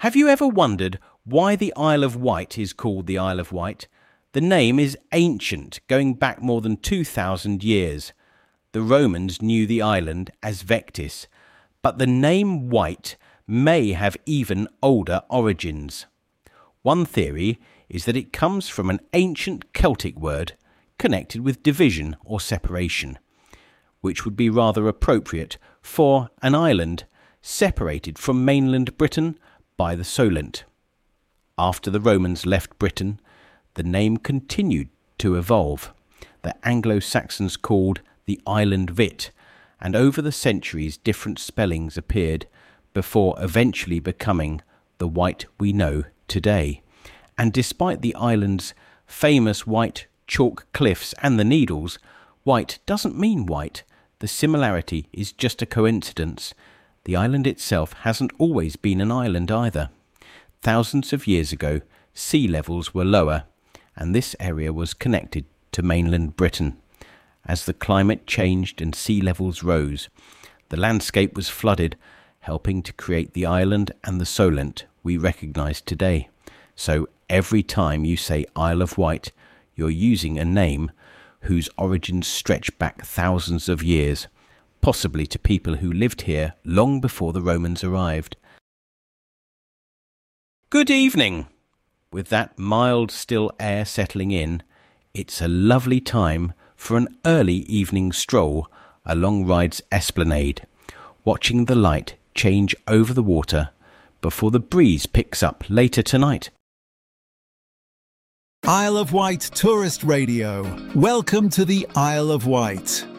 Have you ever wondered why the Isle of Wight is called the Isle of Wight? The name is ancient, going back more than 2,000 years. The Romans knew the island as Vectis, but the name Wight may have even older origins. One theory is that it comes from an ancient Celtic word connected with division or separation, which would be rather appropriate for an island separated from mainland Britain by the Solent. After the Romans left Britain, the name continued to evolve. The Anglo-Saxons called the island Vit, and over the centuries different spellings appeared before eventually becoming the Wight we know today. And despite the island's famous white chalk cliffs and the Needles, white doesn't mean white. The similarity is just a coincidence. The island itself hasn't always been an island either. Thousands of years ago, sea levels were lower, and this area was connected to mainland Britain. As the climate changed and sea levels rose, the landscape was flooded, helping to create the island and the Solent we recognise today. So every time you say Isle of Wight, you're using a name whose origins stretch back thousands of years, possibly to people who lived here long before the Romans arrived. Good evening! With that mild, still air settling in, it's a lovely time for an early evening stroll along Ryde's Esplanade, watching the light change over the water before the breeze picks up later tonight. Isle of Wight Tourist Radio. Welcome to the Isle of Wight.